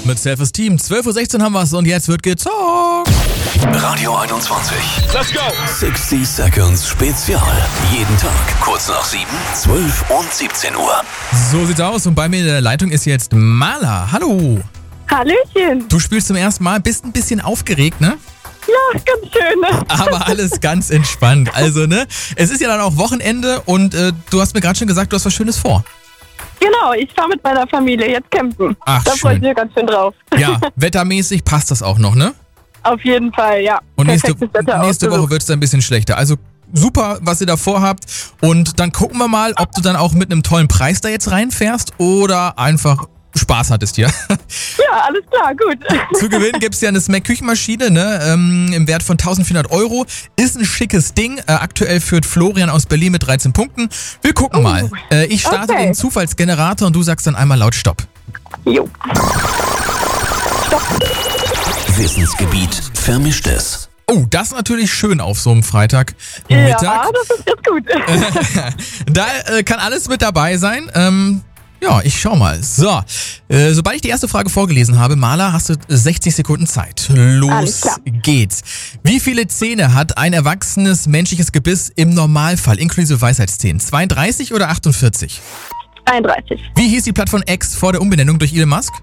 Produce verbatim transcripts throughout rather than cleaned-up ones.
mit Self-Esteem. zwölf Uhr sechzehn haben wir es und jetzt wird gezockt. Radio einundzwanzig. Let's go! sechzig Seconds Spezial. Jeden Tag kurz nach sieben, zwölf und siebzehn Uhr. So sieht's aus und bei mir in der Leitung ist jetzt Mala. Hallo. Hallöchen. Du spielst zum ersten Mal, bist ein bisschen aufgeregt, ne? Ja, ganz schön. Ne? Aber alles ganz entspannt. Also, ne? Es ist ja dann auch Wochenende und äh, du hast mir gerade schon gesagt, du hast was Schönes vor. Genau, ich fahre mit meiner Familie jetzt campen. Ach, da freue ich schön. mich ganz schön drauf. Ja, wettermäßig passt das auch noch, ne? Auf jeden Fall, ja. Und nächste, Perfektes Wetter nächste Woche ausgesucht. wird es ein bisschen schlechter. Also super, was ihr da vorhabt. Und dann gucken wir mal, ob du dann auch mit einem tollen Preis da jetzt reinfährst oder einfach Spaß hattest hier. Ja, alles klar, gut. Zu gewinnen gibt es ja eine Smack-Küchenmaschine, ne, ähm, im Wert von eintausendvierhundert Euro. Ist ein schickes Ding. Äh, aktuell führt Florian aus Berlin mit dreizehn Punkten. Wir gucken Oh. mal. Äh, ich starte Okay. den Zufallsgenerator und du sagst dann einmal laut Stopp. Jo. Wissensgebiet Vermischtes. Oh, das ist natürlich schön auf so einem Ja, Freitagmittag. das ist jetzt gut. Da äh, kann alles mit dabei sein. Ähm, ja, ich schau mal. So, äh, sobald ich die erste Frage vorgelesen habe, Mala, hast du sechzig Sekunden Zeit. Los Alles klar. geht's. Wie viele Zähne hat ein erwachsenes menschliches Gebiss im Normalfall, inklusive Weisheitszähnen? zweiunddreißig oder achtundvierzig? einunddreißig. Wie hieß die Plattform X vor der Umbenennung durch Elon Musk?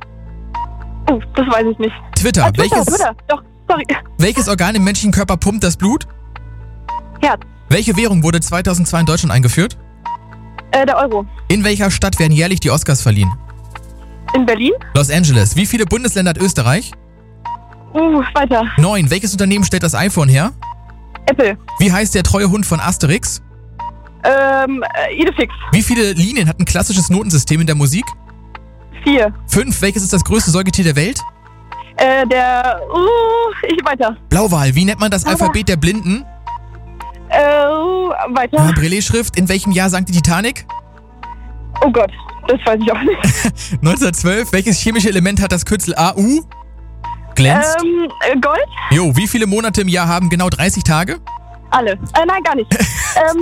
Oh, das weiß ich nicht. Twitter. Ah, Twitter, welches, Twitter. Doch, sorry. welches Organ im menschlichen Körper pumpt das Blut? Herz. Welche Währung wurde zweitausendzwei in Deutschland eingeführt? Äh, der Euro. In welcher Stadt werden jährlich die Oscars verliehen? In Berlin? Los Angeles. Wie viele Bundesländer hat Österreich? Uh, weiter. Neun. Welches Unternehmen stellt das iPhone her? Apple. Wie heißt der treue Hund von Asterix? Ähm, äh, Idefix. Wie viele Linien hat ein klassisches Notensystem in der Musik? Vier. Fünf. Welches ist das größte Säugetier der Welt? Äh, der, uh, ich weiter. Blauwal. Wie nennt man das Blauwal. Alphabet der Blinden? Äh, uh, weiter. Ah, Braille-Schrift. In welchem Jahr sank die Titanic? Oh Gott, das weiß ich auch nicht. neunzehnhundertzwölf. Welches chemische Element hat das Kürzel A U? Glänzt. Ähm, äh, Gold? Jo, wie viele Monate im Jahr haben genau dreißig Tage? Alle. Äh, nein, gar nicht. ähm,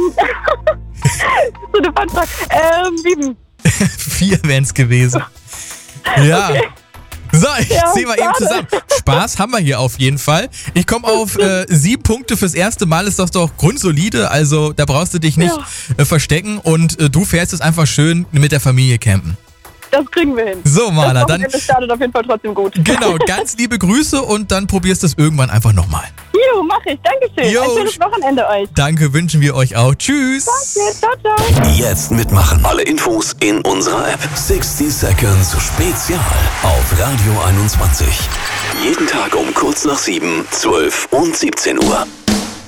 so eine Fangfrage. Ähm, sieben. Vier wären es gewesen. Ja. Okay. So, ich Ja, zähle mal eben schade. zusammen. Spaß haben wir hier auf jeden Fall. Ich komme auf äh, sieben Punkte fürs erste Mal. Ist das doch grundsolide. Also da brauchst du dich nicht Ja. äh, verstecken. Und äh, du fährst es einfach schön mit der Familie campen. Das kriegen wir hin. So, Mala, das dann Wochenende startet auf jeden Fall trotzdem gut. genau, ganz liebe Grüße und dann probierst du es irgendwann einfach nochmal. Jo, mach ich. Dankeschön. Jo. Ein schönes Wochenende euch. Danke, wünschen wir euch auch. Tschüss. Danke, ciao, ciao. Jetzt mitmachen. Alle Infos in unserer App. sechzig Seconds Spezial auf Radio einundzwanzig. Jeden Tag um kurz nach sieben, zwölf und siebzehn Uhr.